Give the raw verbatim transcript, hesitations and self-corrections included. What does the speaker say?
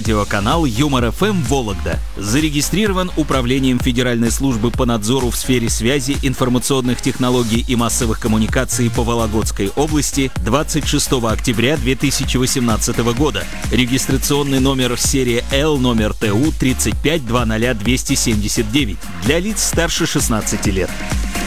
Радиоканал Юмор-ФМ Вологда зарегистрирован Управлением Федеральной службы по надзору в сфере связи, информационных технологий и массовых коммуникаций по Вологодской области двадцать шестого октября две тысячи восемнадцатого года. Регистрационный номер серия Л номер ТУ тридцать пять двадцать ноль двести семьдесят девять для лиц старше шестнадцати лет.